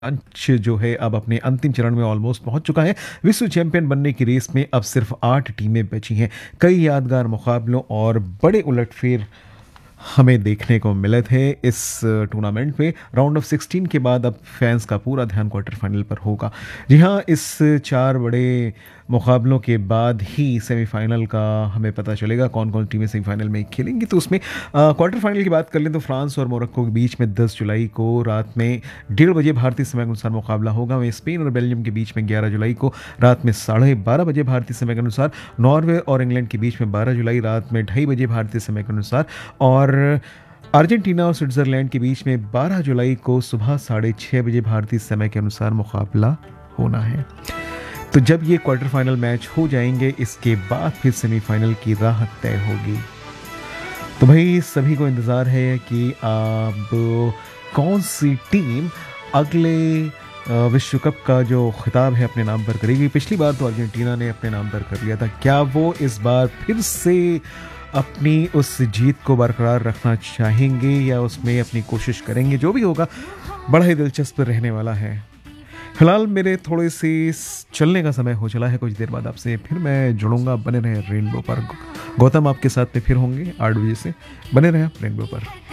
अंश जो है अब अपने अंतिम चरण में ऑलमोस्ट पहुंच चुका है। विश्व चैंपियन बनने की रेस में अब सिर्फ 8 टीमें बची हैं। कई यादगार मुकाबलों और बड़े उलटफेर हमें देखने को मिले थे इस टूर्नामेंट में। राउंड ऑफ 16 के बाद अब फैंस का पूरा ध्यान क्वार्टर फाइनल पर होगा। जी हाँ, इस 4 बड़े मुकाबलों के बाद ही सेमीफाइनल का हमें पता चलेगा कौन कौन टीमें सेमीफाइनल में खेलेंगी। तो उसमें क्वार्टर फाइनल की बात कर लें तो फ्रांस और मोरक्को के बीच में 10 जुलाई को रात में 1:30 बजे भारतीय समय के अनुसार मुकाबला होगा। वहीं स्पेन और बेल्जियम के बीच में 11 जुलाई को रात में 12:30 बजे भारतीय समय के अनुसार। नॉर्वे और इंग्लैंड के बीच में 12 जुलाई रात में 2:30 बजे भारतीय समय के अनुसार। और अर्जेंटीना और स्विट्जरलैंड के बीच में 12 जुलाई को सुबह 6:30 बजे भारतीय समय के अनुसार मुकाबला होना है। तो जब ये क्वार्टर फाइनल मैच हो जाएंगे, इसके बाद फिर सेमीफाइनल की राह तय होगी। तो भाई सभी को इंतज़ार है कि अब कौन सी टीम अगले विश्व कप का जो खिताब है अपने नाम पर करेगी। पिछली बार तो अर्जेंटीना ने अपने नाम पर कर लिया था, क्या वो इस बार फिर से अपनी उस जीत को बरकरार रखना चाहेंगे या उसमें अपनी कोशिश करेंगे? जो भी होगा बड़ा ही दिलचस्प रहने वाला है। फिलहाल मेरे थोड़े से चलने का समय हो चला है। कुछ देर बाद आपसे फिर मैं जुड़ूंगा। बने रहे रेनबो पर। गौतम आपके साथ में फिर होंगे 8 बजे से। बने रहे रेनबो पर।